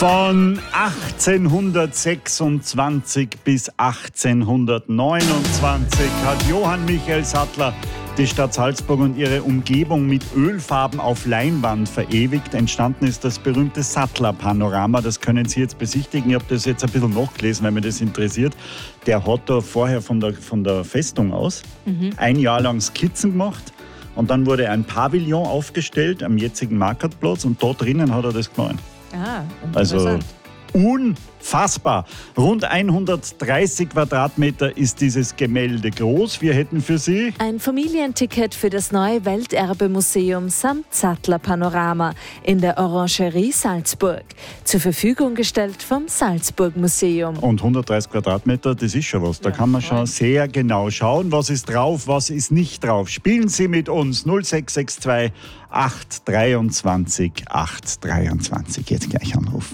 Von 1826 bis 1829 hat Johann Michael Sattler die Stadt Salzburg und ihre Umgebung mit Ölfarben auf Leinwand verewigt. Entstanden ist das berühmte Sattler-Panorama. Das können Sie jetzt besichtigen. Ich habe das jetzt ein bisschen nachgelesen, weil mich das interessiert. Der hat da vorher von der Festung aus ein Jahr lang Skizzen gemacht. Und dann wurde ein Pavillon aufgestellt am jetzigen Marktplatz und da drinnen hat er das gemalt. Ah, Also interessant. unfassbar. Rund 130 Quadratmeter ist dieses Gemälde groß. Wir hätten für Sie Ein Familienticket für das neue Welterbemuseum samt Sattler-Panorama in der Orangerie Salzburg. Zur Verfügung gestellt vom Salzburg-Museum. und 130 Quadratmeter, das ist schon was. Da Ja, kann man voll. schon sehr genau schauen, was ist drauf, was ist nicht drauf. Spielen Sie mit uns 0662 823 823. Jetzt gleich anrufen.